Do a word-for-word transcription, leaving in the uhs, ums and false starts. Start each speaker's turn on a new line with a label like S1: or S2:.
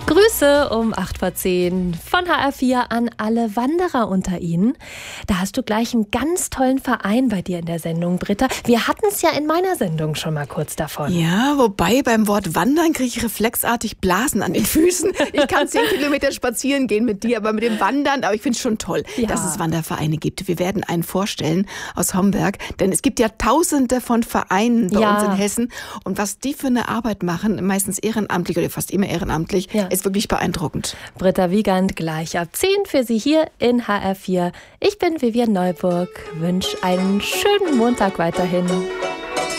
S1: Grüße um acht vor zehn von H R vier an alle Wanderer unter Ihnen. Da hast du gleich einen ganz tollen Verein bei dir in der Sendung, Britta. Wir hatten es ja in meiner Sendung schon mal kurz davon.
S2: Ja, wobei beim Wort Wandern kriege ich reflexartig Blasen an den Füßen. Ich kann zehn Kilometer spazieren gehen mit dir, aber mit dem Wandern, aber ich finde es schon toll, ja. dass es Wandervereine gibt. Wir werden einen vorstellen aus Homberg, denn es gibt ja tausende von Vereinen bei
S1: ja.
S2: uns in Hessen. Und was die für eine Arbeit machen, meistens ehrenamtlich oder fast immer ehrenamtlich, ja. ist wirklich beeindruckend.
S1: Britta Wiegand gleich ab zehn für Sie hier in H R vier. Ich bin Vivian Neuburg, wünsche einen schönen Montag weiterhin.